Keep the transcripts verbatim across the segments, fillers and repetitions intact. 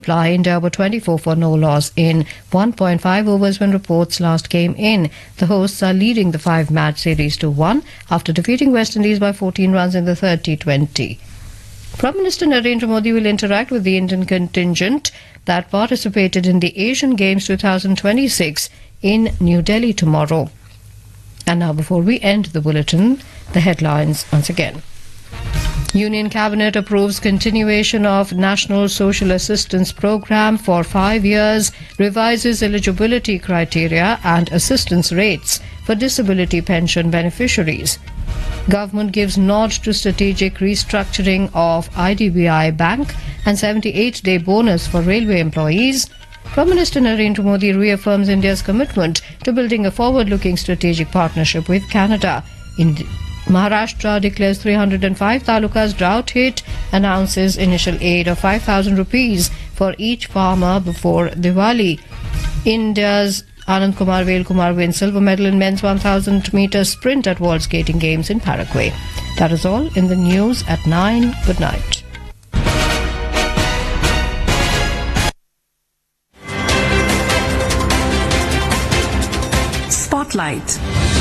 Reply, India were twenty-four for no loss in one point five overs when reports last came in. The hosts are leading the five-match series to one after defeating West Indies by fourteen runs in the third T twenty. Prime Minister Narendra Modi will interact with the Indian contingent that participated in the Asian Games twenty twenty-six in New Delhi tomorrow. And now, before we end the bulletin, the headlines once again. Union Cabinet approves continuation of National Social Assistance Programme for five years, revises eligibility criteria and assistance rates for disability pension beneficiaries. Government gives nod to strategic restructuring of I D B I Bank and seventy-eight day bonus for railway employees. Prime Minister Narendra Modi reaffirms India's commitment to building a forward-looking strategic partnership with Canada. In Maharashtra declares three hundred five talukas drought hit, announces initial aid of five thousand rupees for each farmer before Diwali. India's Anand Kumar Velkumar wins silver medal in men's one thousand meter sprint at World Skating Games in Paraguay. That is all in the news at nine. Good night. Spotlight.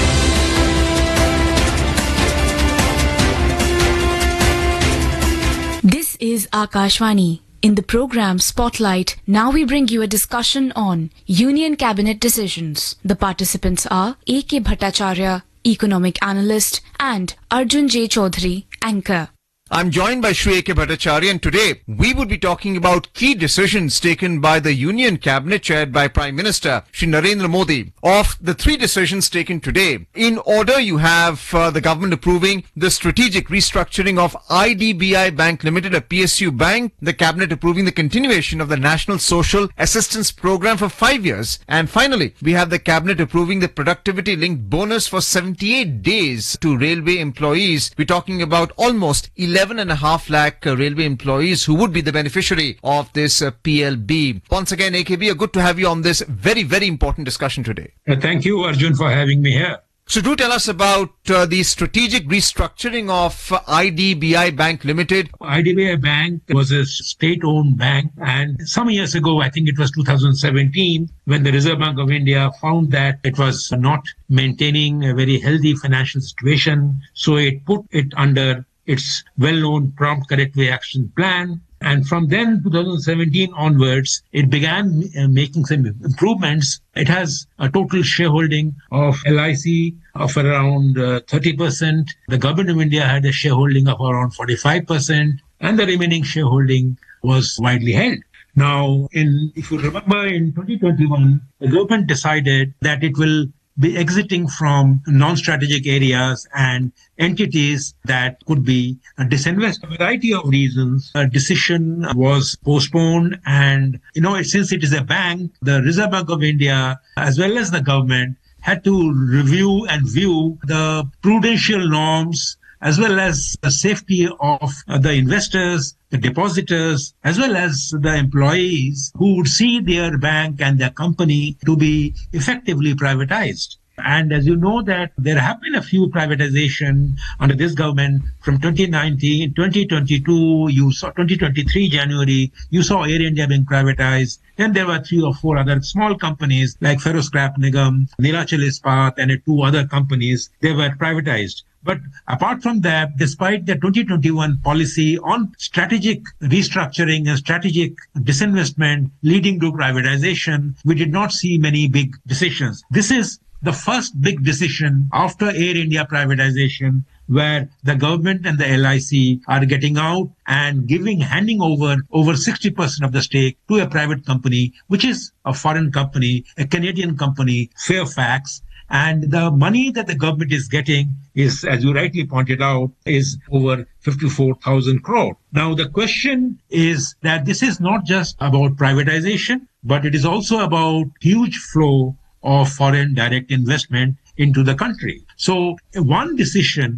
This is Akashvani. In the program Spotlight, now we bring you a discussion on Union Cabinet decisions. The participants are A K Bhattacharya, economic analyst, and Arjun J. Chaudhary, anchor. I'm joined by Shri A K Bhattacharya, and today we would be talking about key decisions taken by the Union Cabinet chaired by Prime Minister Shri Narendra Modi. Of the three decisions taken today, in order you have uh, the government approving the strategic restructuring of I D B I Bank Limited, a P S U bank, the Cabinet approving the continuation of the National Social Assistance Program for five years, and finally we have the Cabinet approving the productivity-linked bonus for seventy-eight days to railway employees. We're talking about almost eleven and a half lakh uh, railway employees who would be the beneficiary of this uh, P L B. Once again, A K B, good to have you on this very, very important discussion today. Uh, thank you, Arjun, for having me here. So do tell us about uh, the strategic restructuring of uh, I D B I Bank Limited. I D B I Bank was a state-owned bank, and some years ago, I think it was two thousand seventeen, when the Reserve Bank of India found that it was not maintaining a very healthy financial situation, so it put it under its well-known Prompt Corrective Action Plan. And from then, two thousand seventeen onwards, it began uh, making some improvements. It has a total shareholding of L I C of around uh, thirty percent. The Government of India had a shareholding of around forty-five percent, and the remaining shareholding was widely held. Now, in if you remember, in twenty twenty-one, the government decided that it will be exiting from non-strategic areas and entities that could be disinvested. A variety of reasons, a decision was postponed, and, you know, since it is a bank, the Reserve Bank of India, as well as the government, had to review and view the prudential norms as well as the safety of the investors, the depositors, as well as the employees who would see their bank and their company to be effectively privatized. And as you know that there have been a few privatization under this government from twenty nineteen, twenty twenty-two, you saw twenty twenty-three January, you saw Air India being privatized. Then there were three or four other small companies like Ferroscrap Nigam, Neelachal Ispat, and two other companies. They were privatized. But apart from that, despite the twenty twenty-one policy on strategic restructuring and strategic disinvestment leading to privatization, we did not see many big decisions. This is the first big decision after Air India privatization, where the government and the L I C are getting out and giving, handing over over sixty percent of the stake to a private company, which is a foreign company, a Canadian company, Fairfax. And the money that the government is getting is, as you rightly pointed out, is over fifty-four thousand crore. Now, the question is that this is not just about privatization, but it is also about huge flow of foreign direct investment into the country. So one decision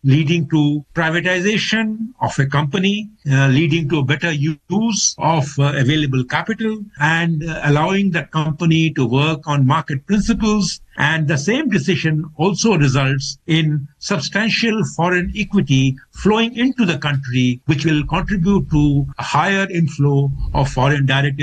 leading to privatization of a company, uh, leading to a better use of uh, available capital, and uh, allowing that company to work on market principles. And the same decision also results in substantial foreign equity flowing into the country, which will contribute to a higher inflow of foreign direct